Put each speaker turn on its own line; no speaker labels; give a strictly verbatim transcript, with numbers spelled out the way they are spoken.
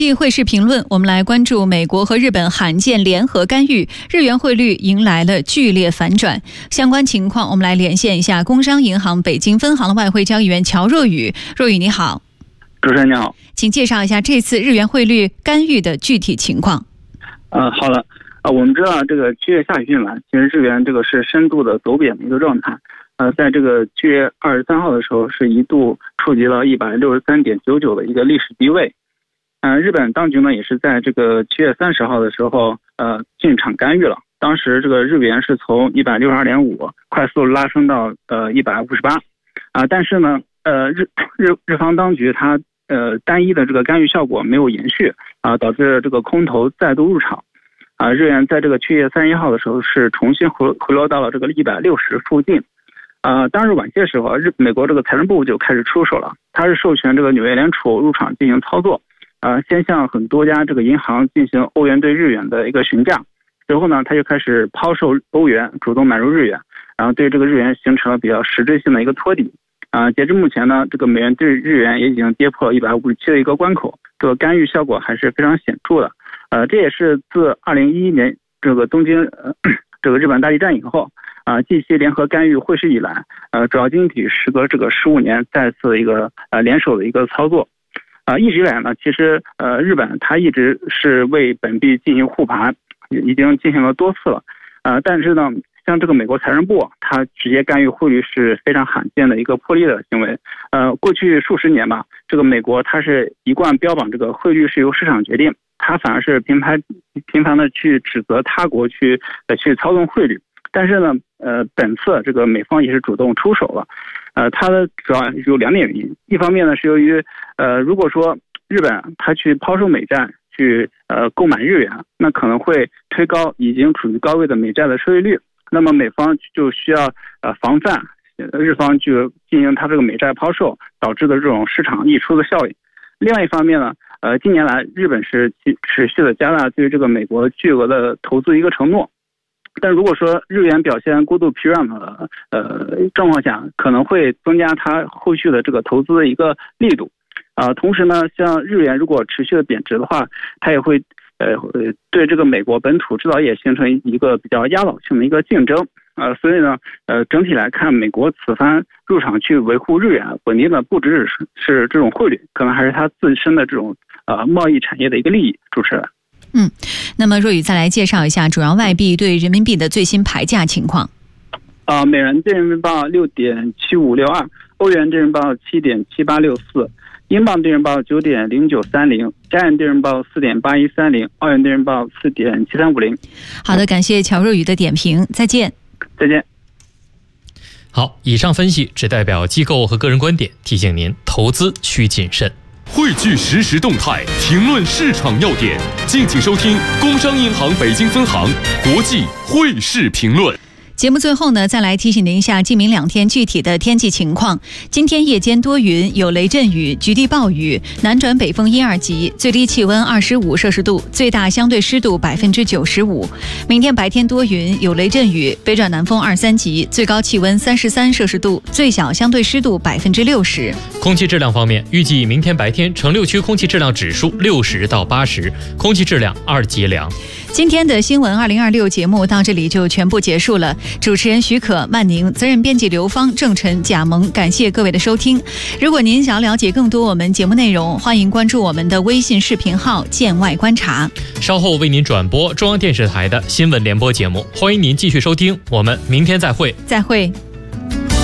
汇市评论，我们来关注美国和日本罕见联合干预，日元汇率迎来了剧烈反转。相关情况，我们来连线一下工商银行北京分行的外汇交易员乔若雨。若雨你好。
主持人你好，
请介绍一下这次日元汇率干预的具体情况。
呃，好了，呃，我们知道这个七月下旬来，其实日元这个是深度的走贬的一个状态。呃，在这个七月二十三号的时候，是一度触及了一百六十三点九九的一个历史低位。呃，日本当局呢也是在这个七月三十号的时候，呃，进场干预了。当时这个日元是从一百六十二点五快速拉升到呃一百五十八，啊，但是呢，呃，日日日方当局它呃单一的这个干预效果没有延续，啊，导致这个空头再度入场，啊，日元在这个七月三十一号的时候是重新回回落到了这个一百六十附近。呃，当日晚些时候，日美国这个财政部就开始出手了，它是授权这个纽约联储入场进行操作。呃，先向很多家这个银行进行欧元对日元的一个询价，随后呢，他就开始抛售欧元，主动买入日元，然后对这个日元形成了比较实质性的一个托底。啊、呃，截至目前呢，这个美元对日元也已经跌破了一百五十七的一个关口，这个干预效果还是非常显著的。呃，这也是自二零一一年这个东京呃这个日本大地震以后，啊、呃，近期联合干预汇市以来，呃，主要经济体时隔这个十五年再次一个呃联手的一个操作。啊、呃，一直以来呢，其实呃，日本它一直是为本币进行护盘，已经进行了多次了。呃，但是呢，像这个美国财政部，它直接干预汇率是非常罕见的一个破例的行为。呃，过去数十年吧，这个美国它是一贯标榜这个汇率是由市场决定，它反而是频繁频繁的去指责他国去呃去操纵汇率。但是呢，呃，本次这个美方也是主动出手了。呃，它的主要有两点原因，一方面呢是由于，呃，如果说日本它去抛售美债，去呃购买日元，那可能会推高已经处于高位的美债的收益率，那么美方就需要呃防范日方去进行它这个美债抛售导致的这种市场溢出的效应。另外一方面呢，呃，近年来日本是持续的加大对这个美国巨额的投资一个承诺。但如果说日元表现过度疲软的呃状况下，可能会增加它后续的这个投资的一个力度，啊、呃，同时呢，像日元如果持续的贬值的话，它也会呃对这个美国本土制造业形成一个比较压倒性的一个竞争，呃，所以呢，呃，整体来看，美国此番入场去维护日元稳定的不只是是这种汇率，可能还是它自身的这种呃贸易产业的一个利益。主持人。
嗯，那么若雨再来介绍一下主要外币对人民币的最新牌价情况。
啊、呃，美元对人民币六点七五六二，欧元对人民币七点七八六四，英镑对人民币九点零九三零，加元对人民币四点八一三零，澳元对人民币四点七三五零。
好的，感谢乔若雨的点评，再见。
再见。
好，以上分析只代表机构和个人观点，提醒您投资需谨慎。
汇聚实时动态，评论市场要点，敬请收听工商银行北京分行国际汇市评论。
节目最后呢，再来提醒您一下今明两天具体的天气情况。今天夜间多云，有雷阵雨，局地暴雨，南转北风一二级，最低气温二十五摄氏度，最大相对湿度百分之九十五。明天白天多云，有雷阵雨，北转南风二三级，最高气温三十三摄氏度，最小相对湿度百分之六十。
空气质量方面，预计明天白天城六区空气质量指数六十到八十，空气质量二级良。
今天的新闻二零二六节目到这里就全部结束了。主持人许可、曼宁，责任编辑刘芳、郑晨、贾萌，感谢各位的收听。如果您想要了解更多我们节目内容，欢迎关注我们的微信视频号“见外观察”。
稍后为您转播中央电视台的新闻联播节目，欢迎您继续收听。我们明天再会。
再会。